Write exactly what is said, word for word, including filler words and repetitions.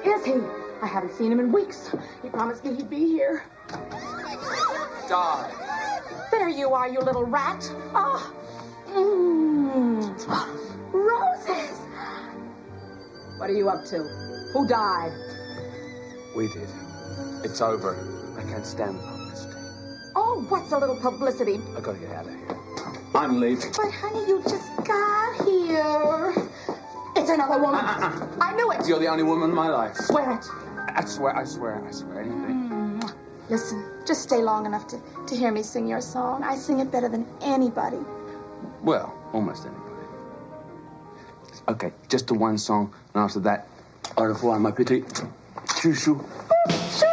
is he? I haven't seen him in weeks. He promised me he'd be here. Die. There you are, you little rat. Oh. Mm. Roses. What are you up to? Who died? We did. It's over. I can't stand publicity. Oh, what's a little publicity? I gotta get out of here. I'm leaving. But, honey, you just got here. It's another woman. Uh-uh. I knew it. You're the only woman in my life. Swear it. I swear, I swear, I swear anything. Mm. Listen, just stay long enough to, to hear me sing your song. I sing it better than anybody. Well, almost anybody. Okay, just the one song, and after that, au revoir, ma petite chouchou.